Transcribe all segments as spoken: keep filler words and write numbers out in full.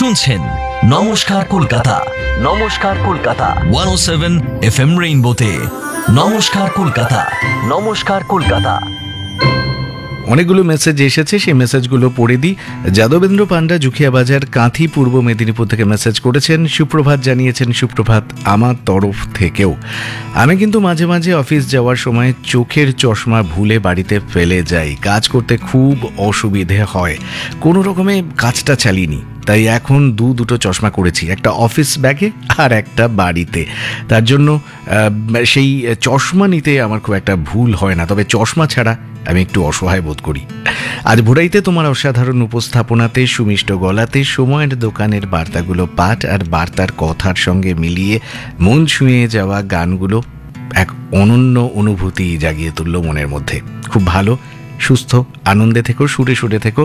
শুনছেন নমস্কার কলকাতা। নমস্কার কলকাতা একশো সাত এফএম রেইনবোতে। নমস্কার কলকাতা। নমস্কার কলকাতা। অনেকগুলো মেসেজ এসেছে, সেই মেসেজগুলো পড়ে দিই। যাদবেন্দ্র পান্ডা, জুখিয়া বাজার, কাঁথি, পূর্ব মেদিনীপুর থেকে মেসেজ করেছেন। সুপ্রভাত জানিয়েছেন। সুপ্রভাত আমার তরফ থেকেও। আমি কিন্তু মাঝে মাঝে অফিস যাওয়ার সময় চোখের চশমা ভুলে বাড়িতে ফেলে যাই। কাজ করতে খুব অসুবিধে হয়, কোনো রকমে কাজটা চালিয়ে তাই এখন দু দুটো চশমা করেছি, একটা অফিস ব্যাগে আর একটা বাড়িতে। তার জন্য সেই চশমা নিতে আমার খুব একটা ভুল হয় না, তবে চশমা ছাড়া আমি একটু অসহায় বোধ করি। আজ ভোরাইতে তোমার অসাধারণ উপস্থাপনাতে, সুমিষ্ট গলাতে, সময়ের দোকানের বার্তাগুলো পাঠ আর বার্তার কথার সঙ্গে মিলিয়ে মন ছুঁয়ে যাওয়া গানগুলো এক অনন্য অনুভূতি জাগিয়ে তুলল মনের মধ্যে। খুব ভালো, সুস্থ, আনন্দে থেকো, সুরে সুরে থেকো।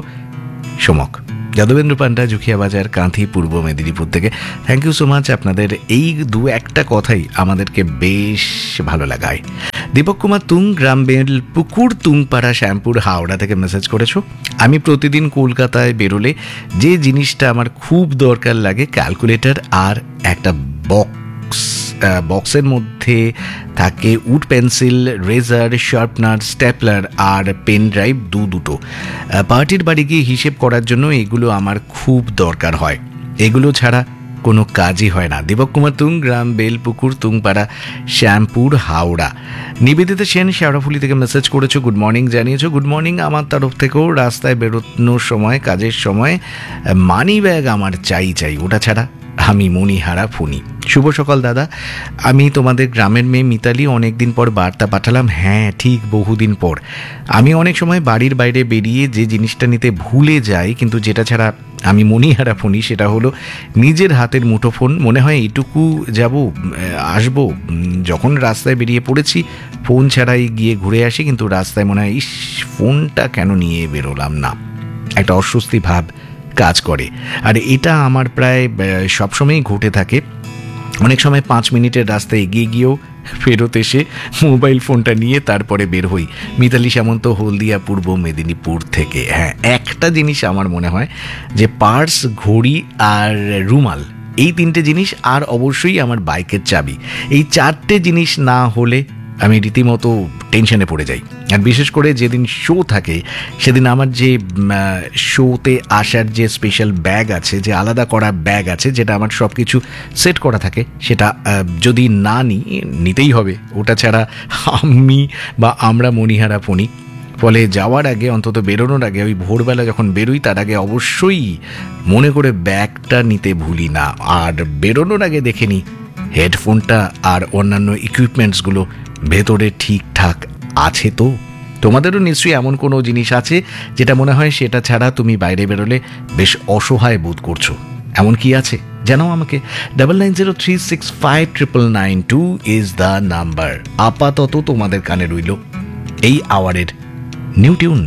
সমক। যাদবেন্দ্র পান্ডা, জুখিয়া বাজার, কাঁথি, পূর্ব মেদিনীপুর থেকে। Thank you so much. আপনাদের এই দু একটা কথাই আমাদেরকে বেশ ভালো লাগায়। দীপক কুমার তুং, গ্রাম বেল পুকুর, তুংপাড়া, শ্যামপুর, হাওড়া থেকে মেসেজ করেছো। আমি প্রতিদিন কলকাতায় বেরোলে যে জিনিসটা আমার খুব দরকার লাগে, ক্যালকুলেটর আর একটা বক্স। বক্সের মধ্যে থাকে would pencil, razor, sharpener, stapler R pen drive দু দুটো। পার্টির বাড়ি গিয়ে হিসেব করার জন্য এগুলো আমার খুব দরকার হয়, এগুলো ছাড়া কোনো কাজই হয় না। দীপক কুমার তুং, গ্রাম বেলপুকুর, তুংপাড়া, শ্যামপুর, হাওড়া। নিবেদিতা সেন শেওড়াফুলি থেকে মেসেজ করেছো, গুড মর্নিং জানিয়েছো। গুড মর্নিং আমার তরফ থেকেও। রাস্তায় বেরোনোর সময়, কাজের সময় মানি ব্যাগ আমার চাই চাই, ওটা ছাড়া আমি মণিহারা ফোনি। শুভ সকাল দাদা, আমি তোমাদের গ্রামের মেয়ে মিতালি। অনেকদিন পর বার্তা পাঠালাম। হ্যাঁ ঠিক বহুদিন পর। আমি অনেক সময় বাড়ির বাইরে বেরিয়ে যে জিনিসটা নিতে ভুলে যাই, কিন্তু যেটা ছাড়া আমি মণিহারা ফোনি, সেটা হলো নিজের হাতের মুঠোফোন। মনে হয় এটুকু যাব আসবো, যখন রাস্তায় বেরিয়ে পড়েছি ফোন ছাড়াই গিয়ে ঘুরে আসি, কিন্তু রাস্তায় মনে হয় ইস ফোনটা কেন নিয়ে বেরোলাম না, একটা অস্বস্তি ভাব কাজ করে। আর এটা আমার প্রায় সবসময়ই ঘটে থাকে। অনেক সময় পাঁচ মিনিটের রাস্তায় এগিয়ে গিয়েও ফেরত এসে মোবাইল ফোনটা নিয়ে তারপরে বের হই। মিতালি সামন্ত, হলদিয়া, পূর্ব মেদিনীপুর থেকে। হ্যাঁ, একটা জিনিস আমার মনে হয় যে পার্স, ঘড়ি আর রুমাল, এই তিনটে জিনিস, আর অবশ্যই আমার বাইকের চাবি, এই চারটে জিনিস না হলে আমি রীতিমতো টেনশনে পড়ে যাই। আর বিশেষ করে যেদিন শো থাকে সেদিন আমার যে শোতে আসার যে স্পেশাল ব্যাগ আছে, যে আলাদা করা ব্যাগ আছে, যেটা আমার সব কিছু সেট করা থাকে, সেটা যদি না নিই, নিতেই হবে। ওটা ছাড়া আমি বা আমরা মণিহারা ফোনি। ফলে যাওয়ার আগে, অন্তত বেরোনোর আগে, ওই ভোরবেলা যখন বেরোই তার আগে অবশ্যই মনে করে ব্যাগটা নিতে ভুলি না। আর বেরোনোর আগে দেখে নিই হেডফোনটা আর অন্যান্য ইকুইপমেন্টসগুলো ভেতরে ঠিকঠাক আছে তো। তোমাদেরও নিশ্চয়ই এমন কোনো জিনিস আছে যেটা মনে হয় সেটা ছাড়া তুমি বাইরে বেরোলে বেশ অসহায় বোধ করছো। এমন কি আছে জানাও আমাকে। Double nine zero three six five triple nine two is the number. আপাতত তোমাদের কানে রইল এই আওয়ারের new tune.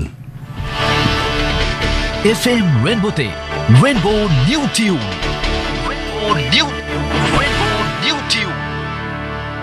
FM রেইনবোতে rainbow new tune. Rainbow new